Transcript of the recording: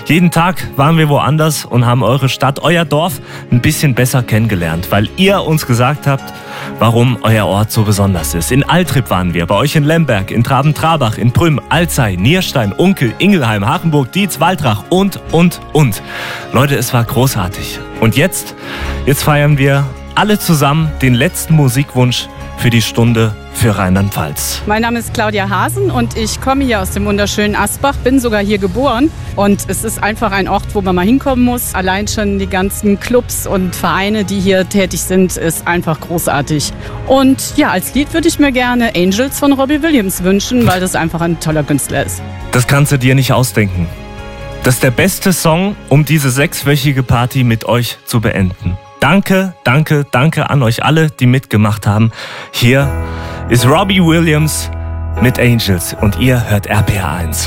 Jeden Tag waren wir woanders und haben eure Stadt, euer Dorf ein bisschen besser kennengelernt, weil ihr uns gesagt habt, warum euer Ort so besonders ist. In Altrip waren wir, bei euch in Lemberg, in Traben-Trabach, in Prüm, Alzey, Nierstein, Unkel, Ingelheim, Hachenburg, Dietz, Waldrach und. Leute, es war großartig. Und jetzt feiern wir alle zusammen den letzten Musikwunsch für die Stunde für Rheinland-Pfalz. Mein Name ist Claudia Hasen und ich komme hier aus dem wunderschönen Asbach, bin sogar hier geboren. Und es ist einfach ein Ort, wo man mal hinkommen muss. Allein schon die ganzen Clubs und Vereine, die hier tätig sind, ist einfach großartig. Und ja, als Lied würde ich mir gerne Angels von Robbie Williams wünschen, weil das einfach ein toller Künstler ist. Das kannst du dir nicht ausdenken. Das ist der beste Song, um diese 6-wöchige Party mit euch zu beenden. Danke an euch alle, die mitgemacht haben. Hier ist Robbie Williams mit Angels und ihr hört RPR 1.